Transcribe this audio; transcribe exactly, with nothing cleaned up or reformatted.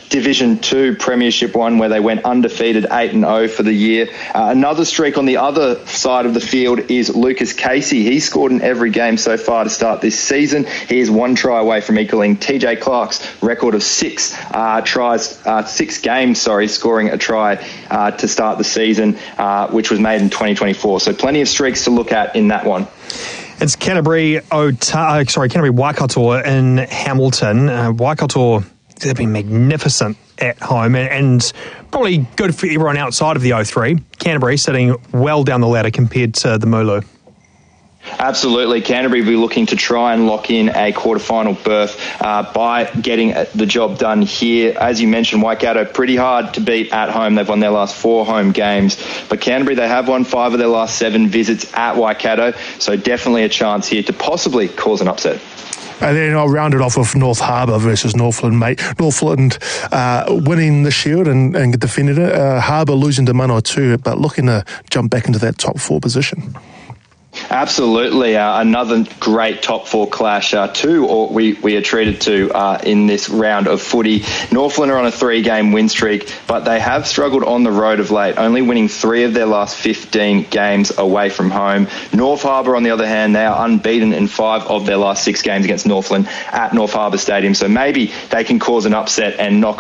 Division two Premiership one, where they went undefeated eight and oh for the year. Uh, another streak on the other side of the field is Lucas Casey. He scored in every game so far to start this season. He is one try away from equaling T J Clark's record of six uh, tries, uh, six games, sorry, scoring a try uh, to start the season, uh, which was made in twenty twenty-four. So plenty of streaks to look at in that one. It's Canterbury, Ota- sorry, Canterbury Waikato in Hamilton. Uh, Waikato, they've been magnificent at home and, and probably good for everyone outside of the oh three. Canterbury sitting well down the ladder compared to the Mooloo. Absolutely. Canterbury will be looking to try and lock in a quarterfinal berth uh, by getting the job done here. As you mentioned, Waikato, pretty hard to beat at home. They've won their last four home games. But Canterbury, they have won five of their last seven visits at Waikato, so definitely a chance here to possibly cause an upset. And then I'll round it off with North Harbour versus Northland, mate. Northland uh, winning the Shield and, and defending it. Uh, Harbour losing to Manawatu, but looking to jump back into that top four position. Absolutely. Uh, another great top four clash. Uh, two or we, we are treated to uh, in this round of footy. Northland are on a three-game win streak, but they have struggled on the road of late, only winning three of their last fifteen games away from home. North Harbour, on the other hand, they are unbeaten in five of their last six games against Northland at North Harbour Stadium. So maybe they can cause an upset and knock